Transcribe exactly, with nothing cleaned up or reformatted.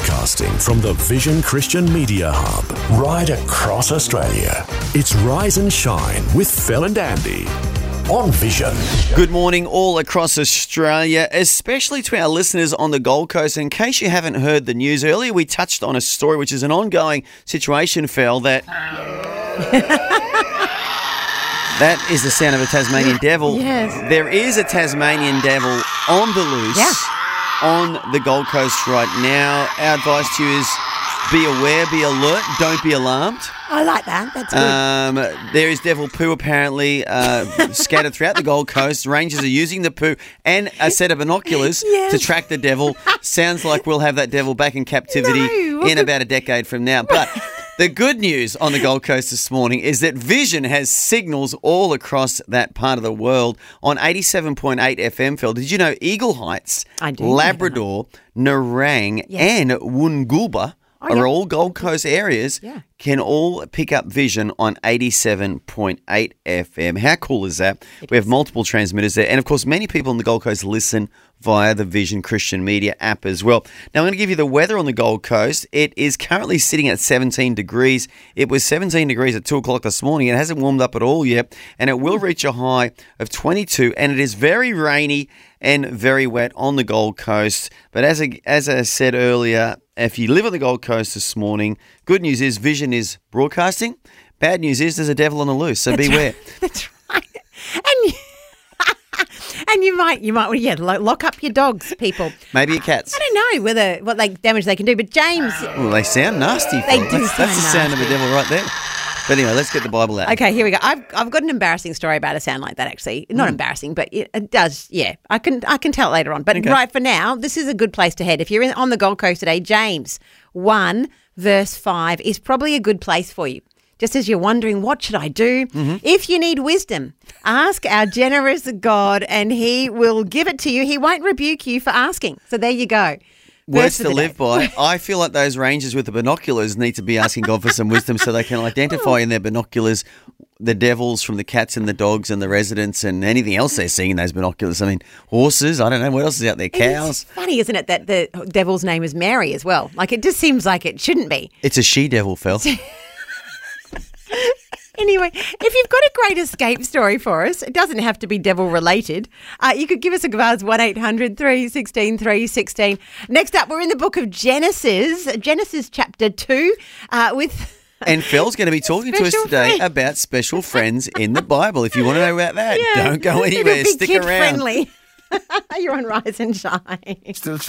Broadcasting from the Vision Christian Media Hub, right across Australia. It's Rise and Shine with Phil and Andy on Vision. Good morning all across Australia, especially to our listeners on the Gold Coast. In case you haven't heard the news, earlier we touched on a story which is an ongoing situation, Phil, that... That is the sound of a Tasmanian devil. Yes. There is a Tasmanian devil on the loose Yeah. on the Gold Coast right now. Our advice to you is be aware, be alert, don't be alarmed. I like that. That's good. Um, there is devil poo apparently uh, scattered throughout the Gold Coast. Rangers are using the poo and a set of binoculars Yes. to track the devil. Sounds like we'll have that devil back in captivity No, what in the- about a decade from now. But the good news on the Gold Coast this morning is that Vision has signals all across that part of the world on eighty-seven point eight F M, Phil. Did you know Eagle Heights, I do. Labrador, Nerang Yes. and Woongoolba Oh, are yeah. all Gold Coast areas, Yeah. can all pick up Vision on eighty-seven point eight F M. How cool is that? It we have is. multiple transmitters there. And, of course, many people on the Gold Coast listen via the Vision Christian Media app as well. Now, I'm going to give you the weather on the Gold Coast. It is currently sitting at seventeen degrees. It was seventeen degrees at two o'clock this morning. It hasn't warmed up at all yet, and it will reach a high of twenty-two, and it is very rainy and very wet on the Gold Coast. But as I, as I said earlier, if you live on the Gold Coast this morning, good news is Vision is broadcasting. Bad news is there's a devil on the loose, so That's beware. right. That's right. And you, and you might, you might, yeah, lo- lock up your dogs, people. Maybe your cats. I don't know whether what like damage they can do, but James. Well, they sound nasty. They Phil. do That's, that's the sound sound of a devil right there. But anyway, let's get the Bible out. Okay, here we go. I've I've got an embarrassing story about a sound like that. Actually, not embarrassing, but it, it does. Yeah, I can I can tell later on. But Okay. right for now, this is a good place to head. If you're in, on the Gold Coast today, James one verse five is probably a good place for you. Just as you're wondering, what should I do? Mm-hmm. If you need wisdom, ask our generous God, and He will give it to you. He won't rebuke you for asking. So there you go. Words Verse for to the live day. by. I feel like those rangers with the binoculars need to be asking God for some wisdom so they can identify in their binoculars the devils from the cats and the dogs and the residents and anything else they're seeing in those binoculars. I mean, horses, I don't know, what else is out there? It's Cows. funny, isn't it, that the devil's name is Mary as well? Like, it just seems like it shouldn't be. It's a she-devil, Phil. Anyway, if you've got a great escape story for us, it doesn't have to be devil related. Uh, you could give us a buzz, one eight hundred three one six three one six. Next up, we're in the book of Genesis, Genesis chapter two, uh, with... And Phil's going to be talking to us Special today friends. about special friends in the Bible. If you want to know about that, Yeah, don't go it'll anywhere. be Stick kid around. friendly. You're on Rise and Shine.